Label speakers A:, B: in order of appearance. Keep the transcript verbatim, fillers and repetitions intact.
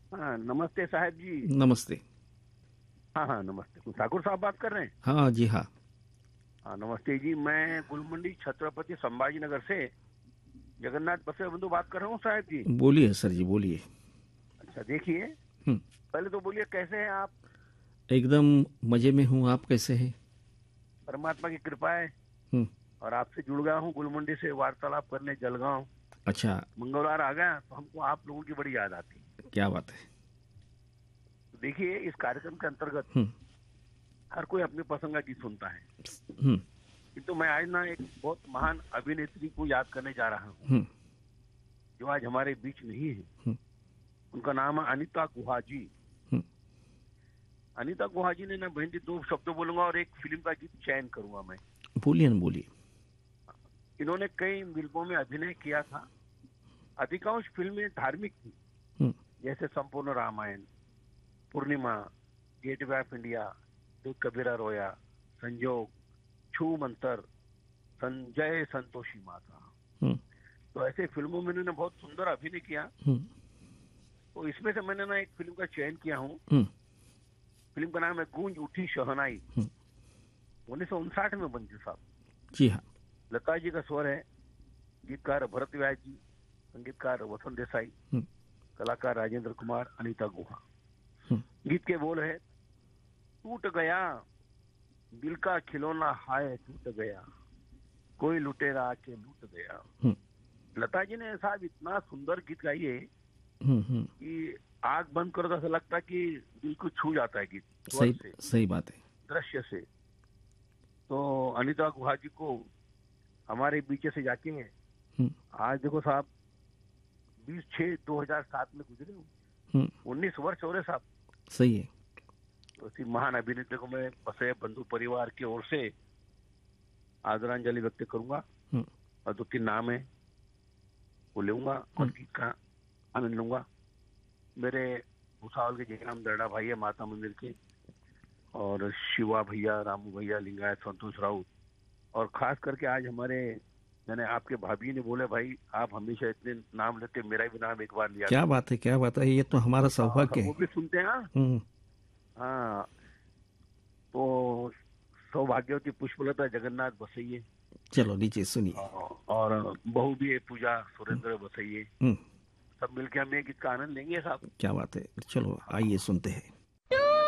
A: हाँ नमस्ते साहब जी।
B: नमस्ते।
A: हाँ हाँ नमस्ते, ठाकुर साहब बात कर रहे हैं।
B: हाँ जी हाँ।
A: हाँ नमस्ते जी, मैं गुलमंडी छत्रपति संभाजी नगर से जगन्नाथ बसवे बंधु बात कर रहा हूँ साहब जी।
B: बोलिए सर जी, बोलिए।
A: अच्छा देखिए,
B: हम्म,
A: पहले तो बोलिए कैसे हैं आप।
B: एकदम मजे में हूँ। आप कैसे हैं?
A: परमात्मा की कृपा है
B: हम्म।
A: और आपसे जुड़ गया हूँ गुलमंडी से वार्तालाप करने जलगांव।
B: अच्छा।
A: मंगलवार आ गया तो हमको आप लोगों की बड़ी याद आती है।
B: क्या बात है।
A: तो देखिए, इस कार्यक्रम के अंतर्गत
B: हम्म।
A: हर कोई अपनी पसंद का गीत सुनता है,
B: हम्म।
A: किंतु मैं आज ना एक बहुत महान अभिनेत्री को याद करने जा रहा हूँ
B: हम्म।
A: जो आज हमारे बीच नहीं है।
B: हम्म।
A: उनका नाम है अनीता गुहा जी।
B: हम्म।
A: अनीता गुहा जी ने ना बहन जी दो शब्द बोलूंगा और एक फिल्म का गीत चयन करूंगा मैं।
B: बोलिए ना, बोलिए।
A: इन्होंने कई फिल्मों में अभिनय किया था। अधिकांश फिल्में धार्मिक थी,
B: हम्म।
A: जैसे संपूर्ण रामायण, पूर्णिमा, गेटवे ऑफ इंडिया, एक कबीरा रोया, संजोग, छू मंतर, संजय संतोषी माता।
B: हम्म।
A: तो ऐसे फिल्मों में इन्होंने बहुत सुंदर अभिनय किया।
B: हम्म।
A: तो इसमें से मैंने ना एक फिल्म का चयन किया हूँ।
B: हम्म।
A: फिल्म का नाम है गूंज उठी शहनाई।
B: हम्म।
A: उन्नीस सौ उनसाठ में बनी थी साहब।
B: जी हाँ।
A: लता जी का स्वर है, गीतकार भरत व्यास जी, संगीतकार वसंत देसाई,
B: हम्म।
A: कलाकार राजेंद्र कुमार, अनीता गुहा।
B: हम्म।
A: गीत के बोल है, टूट गया दिल का खिलौना हाय टूट गया, कोई लुटेरा आके लूट गया।
B: हम्म।
A: लता जी ने साहब इतना सुंदर गीत गाई है
B: हम्म। हम्म।
A: कि आंख बंद करो तो ऐसा लगता है कि दिल को छू जाता है गीत स्वर
B: सही
A: से,
B: सही बात है।
A: दृश्य से। तो अनीता गुहा जी को हमारे बीच से जाके
B: हम्म।
A: आज देखो साहब, बीस छह दो हजार सात में गुजरे हूँ।
B: हम्म।
A: उन्नीस वर्ष हो रहे साहब।
B: सही है।
A: तो इसी महान अभिनेत्री को मैं बसवे बंधु परिवार की ओर से आदरांजलि व्यक्त करूंगा
B: हम्म।
A: और दो तीन नाम है वो लूंगा और
B: हम्म।
A: गीत का आनंद लूंगा। मेरे भूसावल के जयराम दर्डा भाई है माता मंदिर के, और शिवा भैया, रामू भैया, लिंगायत, संतोष राउत, और खास करके आज हमारे मैंने आपके भाभी ने बोले भाई आप हमेशा इतने नाम लेते, मेरा भी नाम एक बार लिया
B: क्या
A: करो।
B: बात है, क्या बात है, ये तो हमारा
A: हाँ,
B: सौभाग्य
A: वो
B: है।
A: भी सुनते हैं। हाँ
B: हम्म।
A: हाँ, तो सौभाग्यवती पुष्पलता जगन्नाथ बसैये,
B: चलो नीचे सुनिए।
A: और बहू भी है पूजा सुरेंद्र बसैये।
B: हम्म।
A: सब मिलके हम एक गीत का आनंद लेंगे साहब।
B: क्या बात है, चलो आइए सुनते हैं।